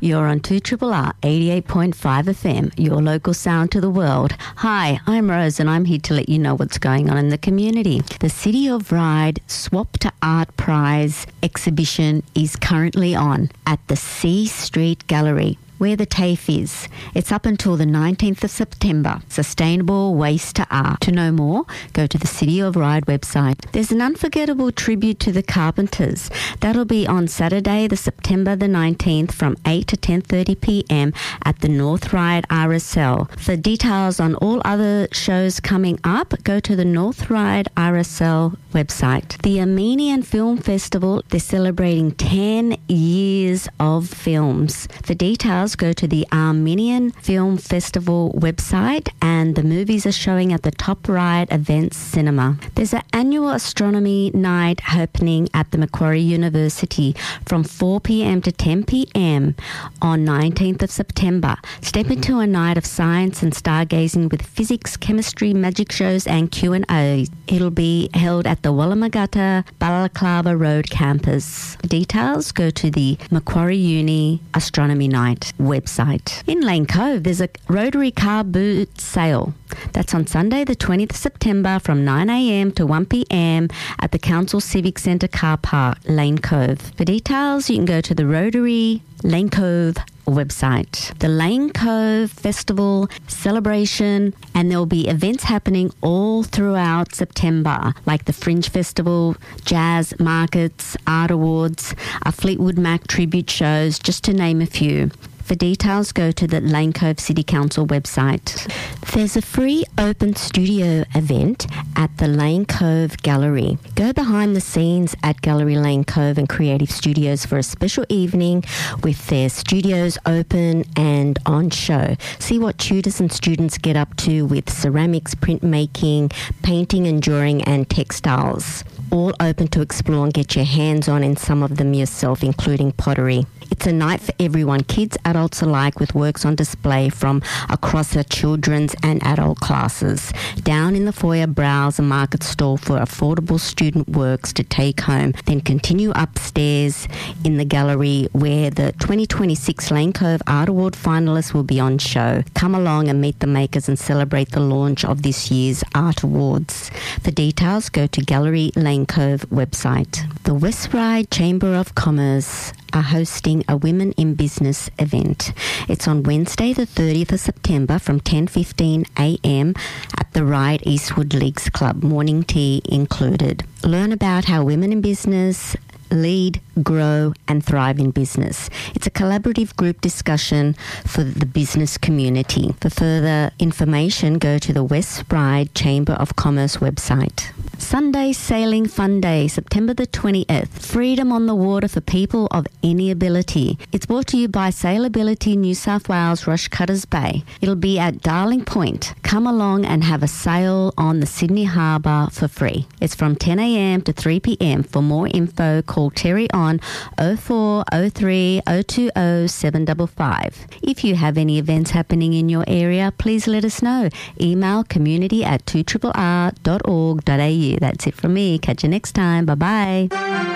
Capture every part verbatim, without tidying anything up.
You're on two R R R eighty-eight point five F M, your local sound to the world. Hi, I'm Rose and I'm here to let you know what's going on in the community. The City of Ryde Swap to Art Prize exhibition is currently on at the C Street Gallery, where the TAFE is. It's up until the nineteenth of September. Sustainable Waste to Art. To know more, go to the City of Ryde website. There's an unforgettable tribute to the Carpenters. That'll be on Saturday, the September the nineteenth from eight to ten thirty p m at the North Ryde R S L. For details on all other shows coming up, go to the North Ryde R S L website. The Armenian Film Festival, they're celebrating ten years of films. For details, go to the Armenian Film Festival website, and the movies are showing at the Top Ryde Events Cinema. There's an annual astronomy night happening at the Macquarie University from four p m to ten p m on nineteenth of September. Step into a night of science and stargazing with physics, chemistry, magic shows and Q and A. It'll be held at the Wallamagatta Balaclava Road campus. For details, go to the Macquarie Uni Astronomy Night website. In Lane Cove, there's a Rotary car boot sale. That's on Sunday the twentieth of September from nine a m to one p m at the Council Civic Centre car park, Lane Cove. For details, you can go to the Rotary Lane Cove website. The Lane Cove Festival celebration, and there will be events happening all throughout September, like the Fringe Festival, jazz markets, art awards, a Fleetwood Mac tribute shows, just to name a few. For details, go to the Lane Cove City Council website. There's a free open studio event at the Lane Cove Gallery. Go behind the scenes at Gallery Lane Cove and Creative Studios for a special evening with their studios open and on show. See what tutors and students get up to with ceramics, printmaking, painting and drawing and textiles. All open to explore and get your hands on in some of them yourself, including pottery. It's a night for everyone, kids, adults alike, with works on display from across the children's and adult classes. Down in the foyer, browse a market stall for affordable student works to take home. Then continue upstairs in the gallery where the twenty twenty-six Lane Cove Art Award finalists will be on show. Come along and meet the makers and celebrate the launch of this year's Art Awards. For details, go to Gallery Lane Cove website. The West Ryde Chamber of Commerce are hosting a Women in Business event. It's on Wednesday the thirtieth of September from ten fifteen a m at the Ryde Eastwood Leagues Club, morning tea included. Learn about how women in business lead, grow and thrive in business. It's a collaborative group discussion for the business community. For further information, go to the West Ryde Chamber of Commerce website. Sunday Sailing Fun Day, September the twentieth. Freedom on the water for people of any ability. It's brought to you by Sailability New South Wales, Rushcutters Bay. It'll be at Darling Point. Come along and have a sail on the Sydney Harbour for free. It's from ten a m to three p m. For more info, call Terry on oh four oh three oh two oh seven five five. If you have any events happening in your area, please let us know. Email community at two R R R dot org dot a u. That's it from me. Catch you next time. Bye-bye.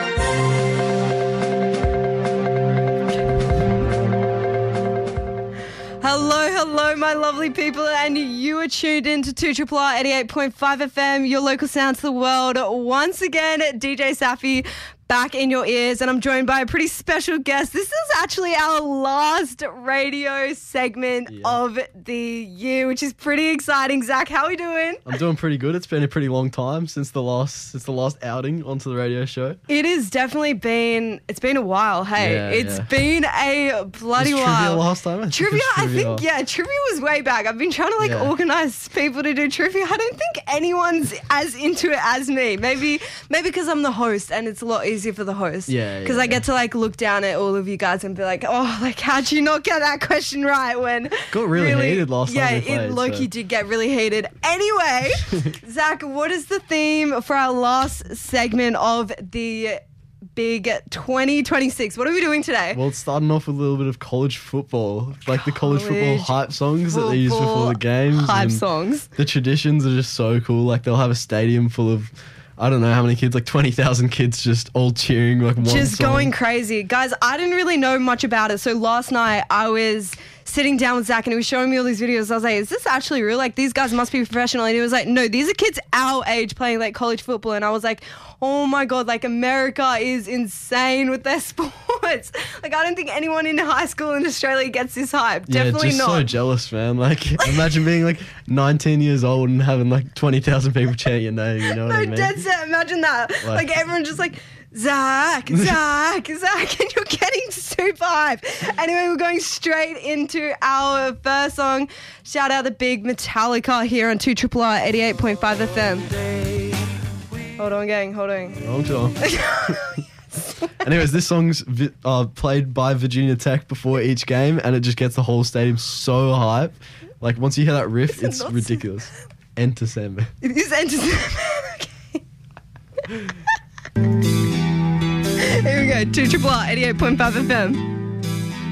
Hello, hello, my lovely people, and you are tuned in to two R R R eighty-eight point five F M, your local sound to the world. Once again, D J Safi back in your ears, and I'm joined by a pretty special guest. This is actually our last radio segment yeah. of the year, which is pretty exciting. Zach, how are we doing? I'm doing pretty good. It's been a pretty long time since the last since the last outing onto the radio show. It has definitely been, it's been a while, hey. Yeah, it's yeah. been a bloody was while. Trivia last time? I trivia, think I trivia. think, yeah, trivia was way back. I've been trying to like Yeah. organise people to do trivia. I don't think anyone's as into it as me. Maybe maybe because I'm the host and it's a lot easier for the host. Yeah, Because yeah, I get to like look down at all of you guys and be like, oh, like how'd you not get that question right when Got really, heated last yeah, time we played. it Loki so. did get really heated. Anyway, Zach, what is the theme for our last segment of the big twenty twenty-six? What are we doing today? Well, it's starting off with a little bit of college football, like the college football hype songs that they use before the games. Hype and songs. The traditions are just so cool. Like they'll have a stadium full of I don't know how many kids, like twenty thousand kids just all cheering like one Just song. going crazy. Guys, I didn't really know much about it. So last night I was sitting down with Zach and he was showing me all these videos. I was like, is this actually real? Like, these guys must be professional. And he was like, no, these are kids our age playing like college football. And I was like, oh my God, like America is insane with their sports. Like, I don't think anyone in high school in Australia gets this hype. Yeah, Definitely just not. so jealous, man. Like, imagine being like nineteen years old and having like twenty thousand people chant your name, you know what No, I mean? dead set. Imagine that. Like, Like- everyone just like, Zach, Zach, Zach, and you're getting super hype. Anyway, we're going straight into our first song. Shout out the big Metallica here on two R R R eighty-eight point five F M. Hold on, gang, hold on. Wrong song. Anyways, this song's vi- uh, played by Virginia Tech before each game, and it just gets the whole stadium so hype. Like, once you hear that riff, Is it it's not- ridiculous. Enter Sandman. It is entertainment. Okay. Here we go, two R R R eighty-eight point five F M.